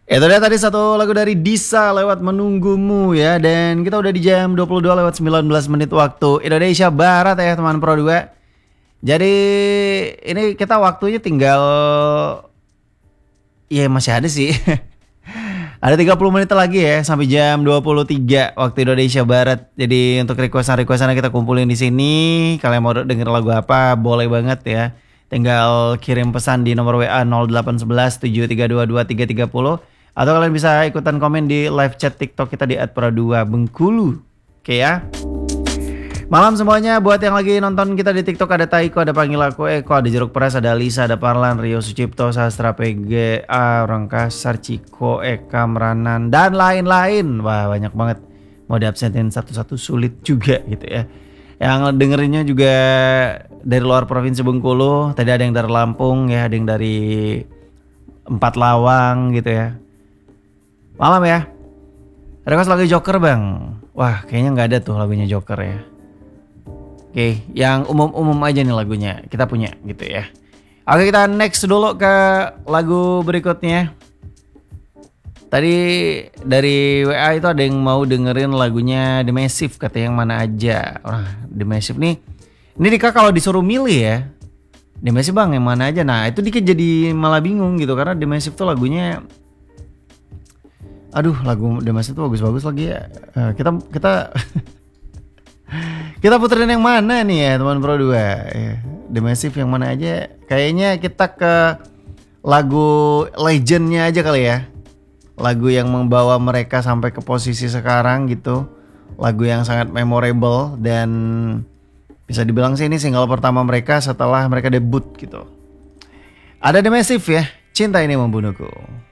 Itu dia tadi satu lagu dari Disa lewat Menunggumu ya. Dan kita udah di jam 22 lewat 19 menit waktu Indonesia Barat ya teman Pro 2. Jadi ini kita waktunya tinggal, ya masih ada sih. Ada 30 menit lagi ya sampai jam 23 waktu Indonesia Barat. Jadi untuk requestan kita kumpulin di sini. Kalian mau denger lagu apa boleh banget ya. Tinggal kirim pesan di nomor WA 0811 7322 330 atau kalian bisa ikutan komen di live chat TikTok kita di @pro2 Bengkulu. Oke ya. Malam semuanya, buat yang lagi nonton kita di TikTok ada Taiko, ada Panggil Aku Eko, ada Jeruk Peras, ada Lisa, ada Parlan, Rio Sucipto, Sastra PGA, Orang Kasar, Ciko, Eka, Meranan, dan lain-lain. Wah banyak banget. Mau diabsentin satu-satu sulit juga gitu ya. Yang dengerinnya juga dari luar Provinsi Bengkulu. Tadi ada yang dari Lampung ya, ada yang dari Empat Lawang gitu ya. Malam ya. Request lagu Joker bang. Wah kayaknya gak ada tuh lagunya Joker ya. Oke, yang umum-umum aja nih lagunya kita punya gitu ya. Oke, kita next dulu ke lagu berikutnya. Tadi dari WA itu ada yang mau dengerin lagunya The Massive, katanya yang mana aja. Wah, The Massive nih. Ini Dika kalau disuruh milih ya, The Massive bang yang mana aja. Nah itu dikit jadi malah bingung gitu karena The Massive tuh lagunya, aduh lagu The Massive tuh bagus-bagus lagi ya. Kita kita puterin yang mana nih ya teman Pro 2 ya, The Massive yang mana aja. Kayaknya kita ke lagu legendnya aja kali ya. Lagu yang membawa mereka sampai ke posisi sekarang gitu. Lagu yang sangat memorable dan bisa dibilang sih ini single pertama mereka setelah mereka debut gitu. Ada The Massive ya, Cinta Ini Membunuhku.